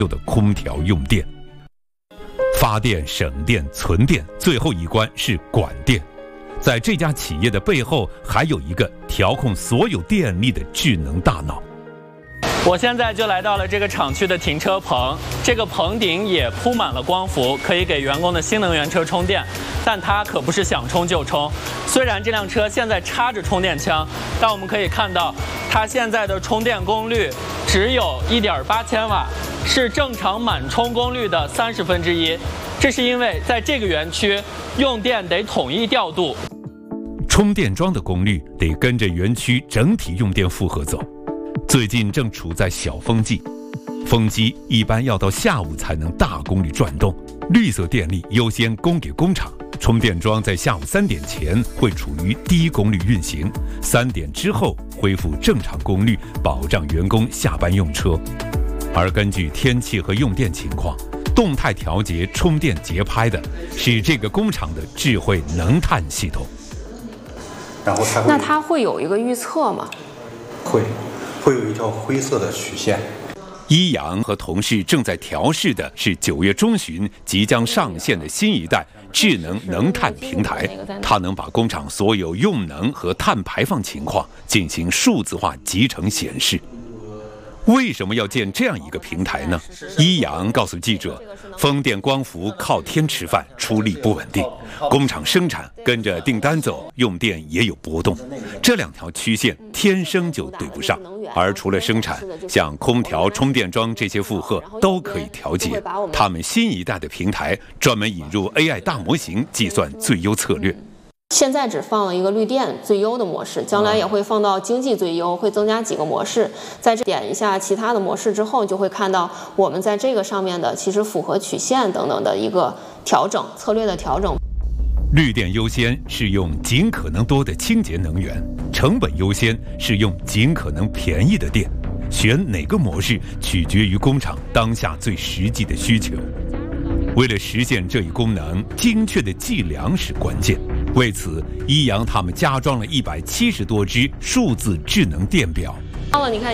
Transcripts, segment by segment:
的空调用电。发电、省电、存电，最后一关是管电。在这家企业的背后，还有一个调控所有电力的智能大脑。 我现在就来到了这个厂区的停车棚，这个棚顶也铺满了光伏，可以给员工的新能源车充电。但它可不是想充就充，虽然这辆车现在插着充电枪，但我们可以看到，它现在的充电功率只有1.8千瓦，是正常满充功率的1/30。这是因为在这个园区，用电得统一调度， 充电桩的功率得跟着园区整体用电负荷走。最近正处在小风季，风机一般要到下午才能大功率转动，绿色电力优先供给工厂。充电桩在下午3点前会处于低功率运行，3点之后恢复正常功率，保障员工下班用车。而根据天气和用电情况，动态调节充电节拍的是这个工厂的智慧能碳系统。 然后那它会有一个预测吗？ 会有一条灰色的曲线。 一阳和同事正在调试的是9月中旬即将上线的新一代智能能碳平台，它能把工厂所有用能和碳排放情况进行数字化集成显示。为什么要建这样一个平台呢？一阳告诉记者，风电光伏靠天吃饭，出力不稳定，工厂生产跟着订单走，用电也有波动，这2条曲线天生就对不上。而除了生产，像空调、充电桩这些负荷都可以调节。他们新一代的平台专门引入 AI 大模型，计算最优策略。 现在只放了一个绿电最优的模式，将来也会放到经济最优，会增加几个模式。在这点一下其他的模式之后，就会看到我们在这个上面的其实符合曲线等等的一个调整，策略的调整。 绿电优先是用尽可能多的清洁能源，成本优先是用尽可能便宜的电。选哪个模式取决于工厂当下最实际的需求。为了实现这一功能，精确的计量是关键。为此，一阳他们加装了170多只数字智能电表。 你看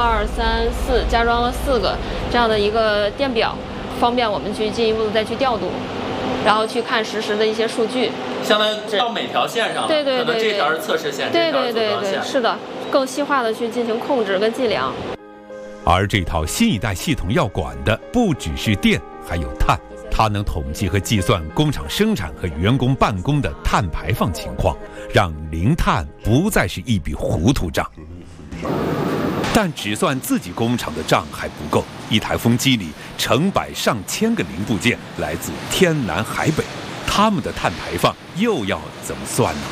1、2、3、4，加装了4个这样的一个电表，方便我们去进一步的再去调度，然后去看实时的一些数据。 相当于到每条线上， 对， 可能这条是测试线，这条是组装线， 是的，更细化的去进行控制跟计量。 而这套新一代系统要管的不只是电，还有碳。它能统计和计算工厂生产和员工办公的碳排放情况，让零碳不再是一笔糊涂账。但只算自己工厂的账还不够，一台风机里成百上千个零部件来自天南海北，他们的碳排放又要怎么算呢？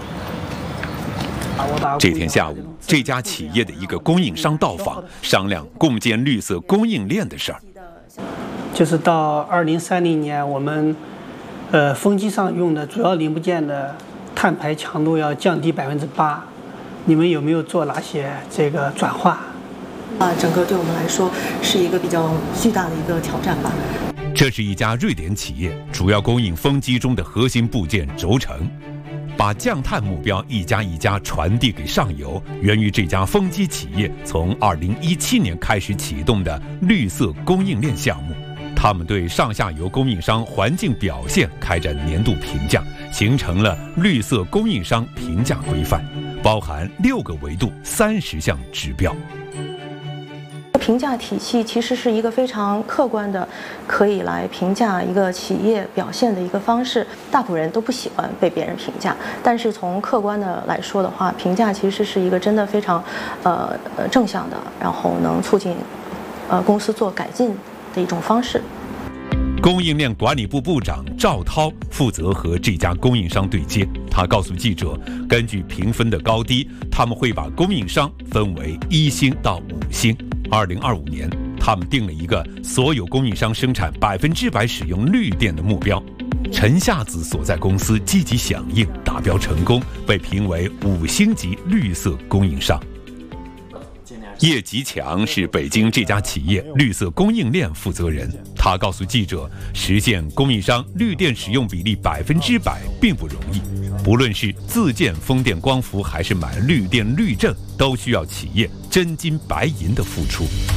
这天下午，这家企业的一个供应商到访，商量共建绿色供应链的事儿。 就是到2030年，我们风机上用的主要零部件的碳排强度要降低8%。你们有没有做哪些这个转化？ 整个对我们来说是一个比较巨大的一个挑战吧。 这是一家瑞典企业，主要供应风机中的核心部件轴承。把降碳目标一家一家传递给上游，源于这家风机企业从2017年开始启动的绿色供应链项目。他们对上下游供应商环境表现开展年度评价，形成了绿色供应商评价规范，包含6个维度、30项指标。 评价体系其实是一个非常客观的，可以来评价一个企业表现的一个方式。大部分人都不喜欢被别人评价，但是从客观的来说的话，评价其实是一个真的非常正向的，然后能促进公司做改进的一种方式。 供应链管理部部长赵涛负责和这家供应商对接。他告诉记者，根据评分的高低，他们会把供应商分为1星到5星。2025年，他们定了一个所有供应商生产100%使用绿电的目标。陈夏子所在公司积极响应，达标成功，被评为5星级绿色供应商。叶吉强是北京这家企业绿色供应链负责人，他告诉记者，实现供应商绿电使用比例100%并不容易，不论是自建风电光伏还是买绿电绿证，都需要企业真金白银的付出。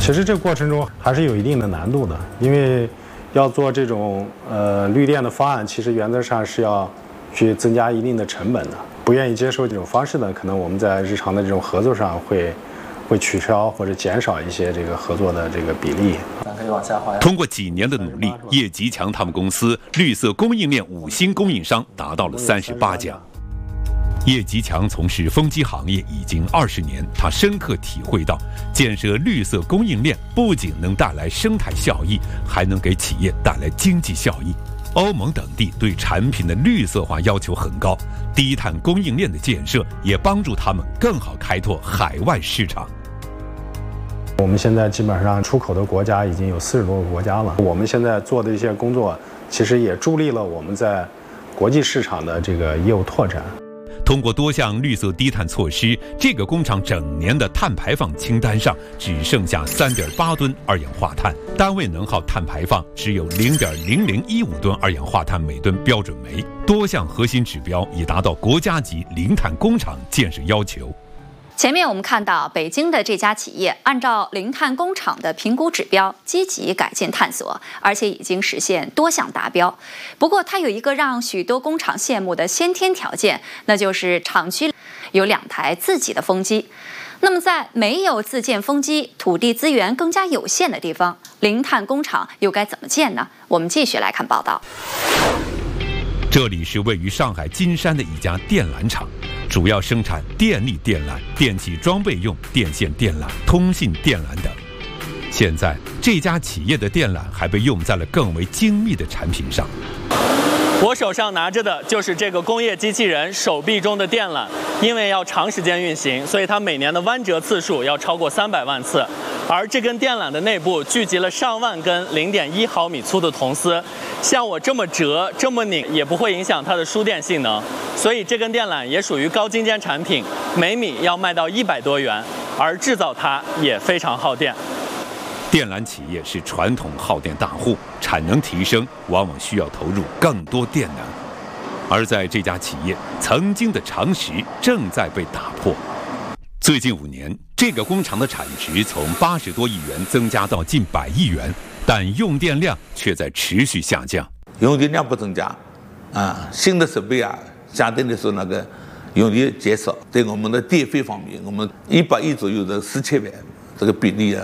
其实这个过程中还是有一定的难度的，因为要做这种绿电的方案，其实原则上是要去增加一定的成本的。不愿意接受这种方式的，可能我们在日常的这种合作上会取消或者减少一些这个合作的这个比例。 可以往下滑。 通过几年的努力，叶吉强他们公司绿色供应链5星供应商达到了38家。叶吉强从事风机行业已经20年，他深刻体会到，建设绿色供应链不仅能带来生态效益，还能给企业带来经济效益。欧盟等地对产品的绿色化要求很高，低碳供应链的建设也帮助他们更好开拓海外市场。 我们现在基本上出口的国家已经有40多个国家了。我们现在做的一些工作，其实也助力了我们在国际市场的这个业务拓展。 通过多项绿色低碳措施，这个工厂整年的碳排放清单上只剩下3.8吨二氧化碳，单位能耗碳排放只有0.0015吨二氧化碳每吨标准煤，多项核心指标已达到国家级零碳工厂建设要求。 前面我们看到北京的这家企业按照零碳工厂的评估指标积极改进探索，而且已经实现多项达标。不过它有一个让许多工厂羡慕的先天条件，那就是厂区有2台自己的风机。那么在没有自建风机、土地资源更加有限的地方，零碳工厂又该怎么建呢？我们继续来看报道。 这里是位于上海金山的一家电缆厂，主要生产电力电缆、电气装备用电线电缆、通信电缆等。现在这家企业的电缆还被用在了更为精密的产品上。 我手上拿着的就是这个工业机器人手臂中的电缆，因为要长时间运行，所以它每年的弯折次数要超过300万次。而这根电缆的内部聚集了上万根0.1毫米粗的铜丝，像我这么折、这么拧也不会影响它的输电性能，所以这根电缆也属于高精尖产品，每米要卖到100多元，而制造它也非常耗电。 电缆企业是传统耗电大户，产能提升往往需要投入更多电能，而在这家企业，曾经的常识正在被打破。最近5年，这个工厂的产值从80多亿元增加到近100亿元，但用电量却在持续下降。 用电量不增加，新的设备相对来说那个用电减少。在我们的电费方面，我们100亿左右的4000万。这个比例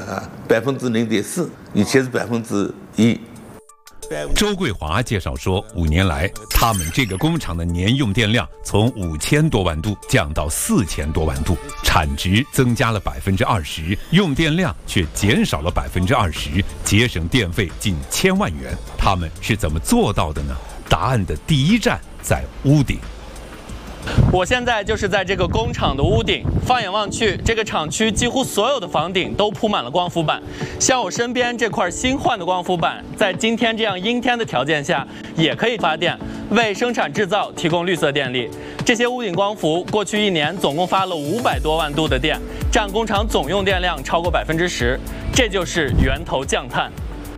0.4%，以前是1%。 周桂华介绍说，5年来，他们这个工厂的年用电量从5000多万度降到4000多万度，产值增加了20%，用电量却减少了20%，节省电费近1000万元。他们是怎么做到的呢？答案的第一站在屋顶。 我现在就是在这个工厂的屋顶，放眼望去，这个厂区几乎所有的房顶都铺满了光伏板。像我身边这块新换的光伏板，在今天这样阴天的条件下，也可以发电，为生产制造提供绿色电力。这些屋顶光伏过去1年总共发了500多万度的电，占工厂总用电量超过10%，这就是源头降碳。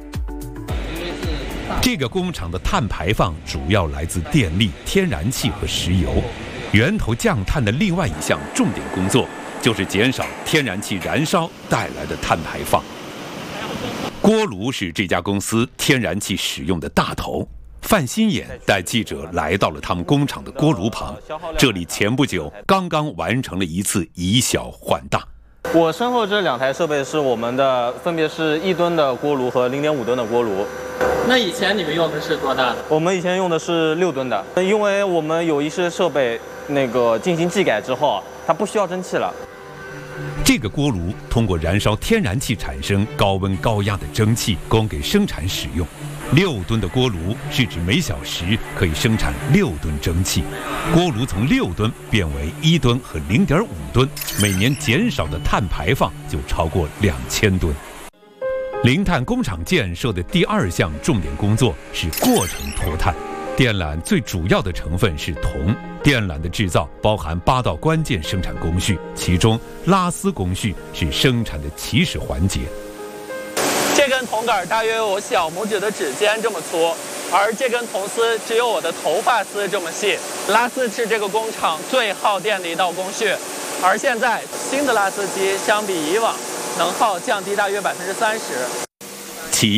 这个工厂的碳排放主要来自电力、天然气和石油。源头降碳的另外一项重点工作，就是减少天然气燃烧带来的碳排放。锅炉是这家公司天然气使用的大头。范新眼带记者来到了他们工厂的锅炉旁，这里前不久刚刚完成了一次以小换大。 我身后这2台设备是我们的，分别是1吨的锅炉和0.5吨的锅炉。 那以前你们用的是多大的？ 我们以前用的是6吨的，因为我们有一些设备进行技改之后，它不需要蒸汽了。 这个锅炉通过燃烧天然气产生高温高压的蒸汽，供给生产使用。6吨的锅炉是指每小时可以生产6吨蒸汽，锅炉从6吨变为1吨和0.5吨，每年减少的碳排放就超过2000吨。零碳工厂建设的第2项重点工作是过程脱碳。电缆最主要的成分是铜，电缆的制造包含8道关键生产工序，其中拉丝工序是生产的起始环节。 这根铜杆大约有我小拇指的指尖这么粗，而这根铜丝只有我的头发丝这么细。拉丝是这个工厂最耗电的一道工序，而现在新的拉丝机相比以往能耗降低大约30%。 企业